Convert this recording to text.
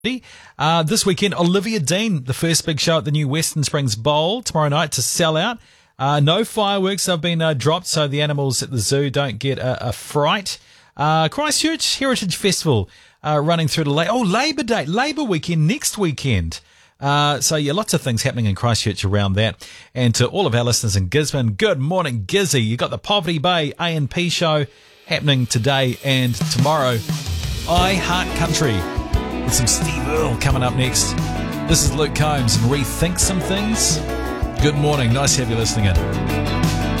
This weekend, Olivia Dean, the first big show at the new Western Springs Bowl tomorrow night to sell out. No fireworks have been dropped, so the animals at the zoo don't get a fright. Christchurch Heritage Festival running through to Labour Day, Labour weekend next weekend. So lots of things happening in Christchurch around that. And to all of our listeners in Gisborne, good morning, Gizzy. You got the Poverty Bay A&P show happening today and tomorrow. I Heart Country with some Steve Earle coming up next. This is Luke Combs and Rethink Some Things. Good morning. Nice to have you listening in.